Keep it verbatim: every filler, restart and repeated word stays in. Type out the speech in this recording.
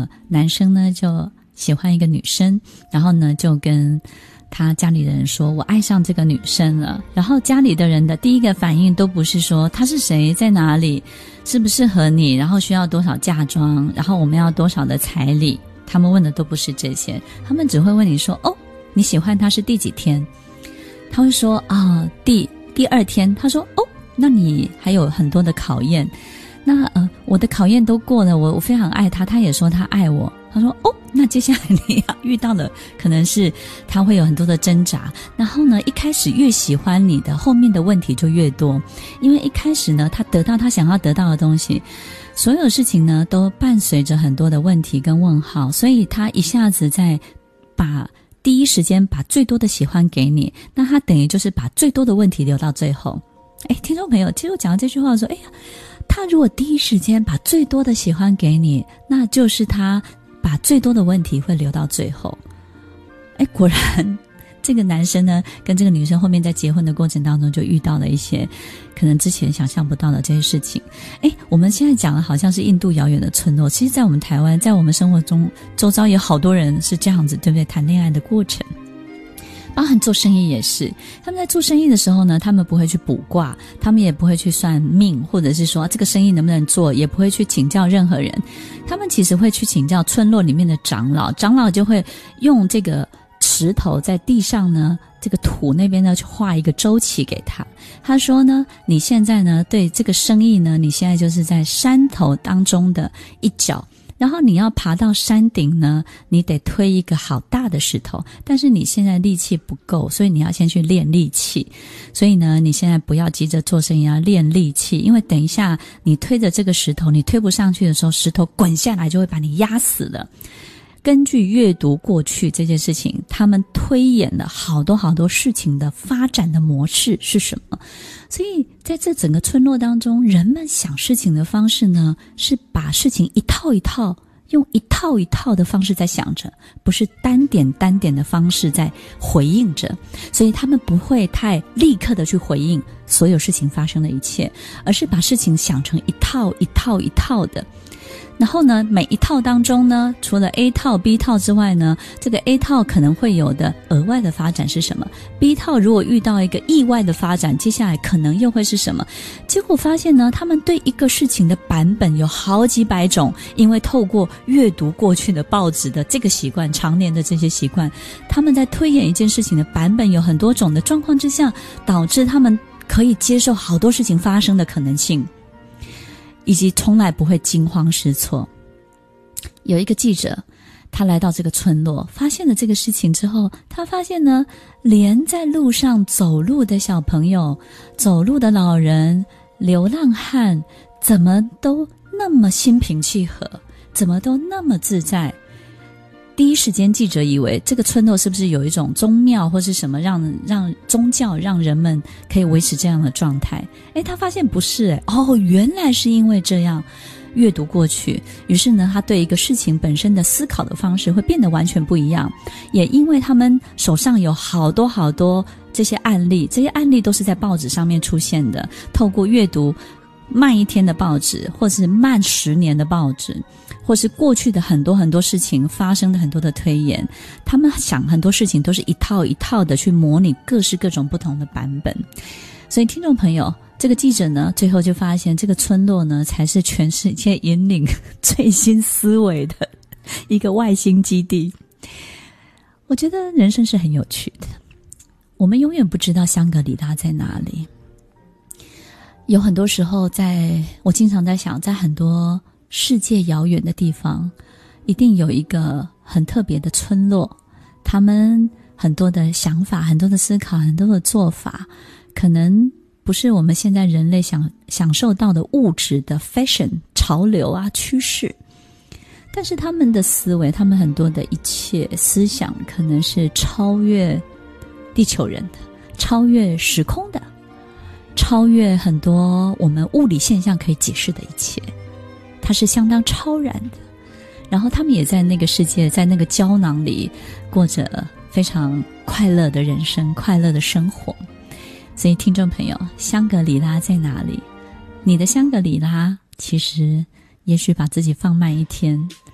个男生呢就喜欢一个女生，然后呢就跟他家里的人说我爱上这个女生了，然后家里的人的第一个反应都不是说她是谁，在哪里，适不适合你，然后需要多少嫁妆，然后我们要多少的彩礼，他们问的都不是这些，他们只会问你说哦，你喜欢他是第几天，他会说啊，第第二天，他说哦，那你还有很多的考验，那呃我的考验都过了，我我非常爱他，他也说他爱我，他说哦，那接下来你要遇到的可能是他会有很多的挣扎，然后呢一开始越喜欢你的，后面的问题就越多，因为一开始呢他得到他想要得到的东西，所有事情呢都伴随着很多的问题跟问号，所以他一下子在把第一时间把最多的喜欢给你，那他等于就是把最多的问题留到最后。诶，听众朋友，其实我讲到这句话的时候，哎呀，他如果第一时间把最多的喜欢给你，那就是他把最多的问题会留到最后。诶，果然这个男生呢跟这个女生后面在结婚的过程当中就遇到了一些可能之前想象不到的这些事情。诶，我们现在讲的好像是印度遥远的村落，其实在我们台湾，在我们生活中周遭有好多人是这样子，对不对？谈恋爱的过程，包含做生意也是，他们在做生意的时候呢，他们不会去卜卦，他们也不会去算命，或者是说这个生意能不能做，也不会去请教任何人，他们其实会去请教村落里面的长老，长老就会用这个石头在地上呢，这个土那边呢去画一个周期给他。他说呢，你现在呢对这个生意呢，你现在就是在山头当中的一角，然后你要爬到山顶呢，你得推一个好大的石头，但是你现在力气不够，所以你要先去练力气。所以呢，你现在不要急着做生意，要练力气，因为等一下你推着这个石头，你推不上去的时候，石头滚下来就会把你压死了。根据阅读过去这件事情，他们推演了好多好多事情的发展的模式是什么。所以在这整个村落当中，人们想事情的方式呢，是把事情一套一套，用一套一套的方式在想着，不是单点单点的方式在回应着。所以他们不会太立刻的去回应所有事情发生的一切，而是把事情想成一套一套一套的。然后呢，每一套当中呢，除了 A 套 B 套之外呢，这个 A 套可能会有的额外的发展是什么， B 套如果遇到一个意外的发展，接下来可能又会是什么。结果发现呢，他们对一个事情的版本有好几百种，因为透过阅读过去的报纸的这个习惯，常年的这些习惯，他们在推演一件事情的版本有很多种的状况之下，导致他们可以接受好多事情发生的可能性，以及从来不会惊慌失措。有一个记者，他来到这个村落，发现了这个事情之后，他发现呢，连在路上走路的小朋友、走路的老人、流浪汉，怎么都那么心平气和，怎么都那么自在。第一时间记者以为这个村落是不是有一种宗庙或是什么让让宗教让人们可以维持这样的状态。诶，他发现不是，诶哦，原来是因为这样阅读过去，于是呢他对一个事情本身的思考的方式会变得完全不一样。也因为他们手上有好多好多这些案例，这些案例都是在报纸上面出现的，透过阅读慢一天的报纸，或是慢十年的报纸，或是过去的很多很多事情发生的很多的推演，他们想很多事情都是一套一套的去模拟各式各种不同的版本。所以听众朋友，这个记者呢最后就发现这个村落呢才是全世界引领最新思维的一个外星基地。我觉得人生是很有趣的，我们永远不知道香格里拉在哪里。有很多时候在我经常在想，在很多世界遥远的地方，一定有一个很特别的村落，他们很多的想法，很多的思考，很多的做法，可能不是我们现在人类想享受到的物质的 fashion 潮流啊趋势，但是他们的思维，他们很多的一切思想，可能是超越地球人的，超越时空的，超越很多我们物理现象可以解释的一切，它是相当超然的。然后他们也在那个世界，在那个胶囊里过着非常快乐的人生，快乐的生活。所以听众朋友，香格里拉在哪里？你的香格里拉其实也许把自己放慢一天，